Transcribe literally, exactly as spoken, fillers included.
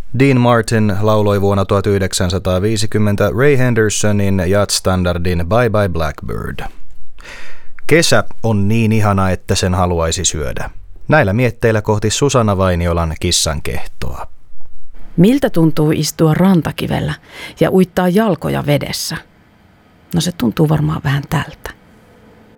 Dean Martin lauloi vuonna tuhatyhdeksänsataaviisikymmentä Ray Hendersonin Yacht-standardin Bye Bye Blackbird. Kesä on niin ihana, että sen haluaisi syödä. Näillä mietteillä kohti Susanna Vainiolan kissan kehtoa. Miltä tuntuu istua rantakivellä ja uittaa jalkoja vedessä? No se tuntuu varmaan vähän tältä.